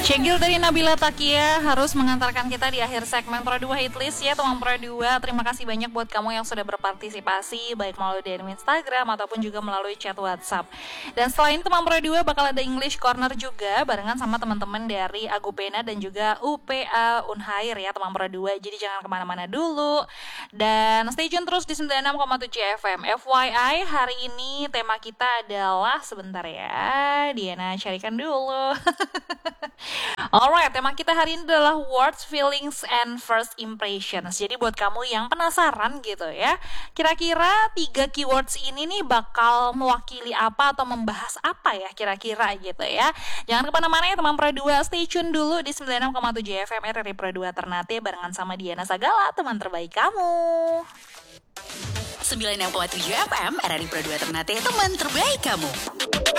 Cegil dari Nabila Takia harus mengantarkan kita di akhir segmen Pro 2 Hitlist ya teman Pro 2. Terima kasih banyak buat kamu yang sudah berpartisipasi baik melalui DM Instagram ataupun juga melalui chat WhatsApp. Dan selain teman Pro 2 bakal ada English Corner juga barengan sama teman-teman dari Agupena dan juga UPA Unhair ya teman Pro 2. Jadi jangan kemana-mana dulu dan stay tune terus di 96,7 FM. FYI hari ini tema kita adalah sebentar ya Diana carikan dulu. Alright, tema kita hari ini adalah words, feelings, and first impressions. Jadi buat kamu yang penasaran gitu ya, kira-kira 3 keywords ini nih bakal mewakili apa atau membahas apa ya kira-kira gitu ya. Jangan kemana-mana ya teman Pro 2, stay tune dulu di 96,7 FM RRI Pro 2 Ternate barengan sama Diana Sagala, teman terbaik kamu. 96,7 FM RRI Pro 2 Ternate, teman terbaik kamu.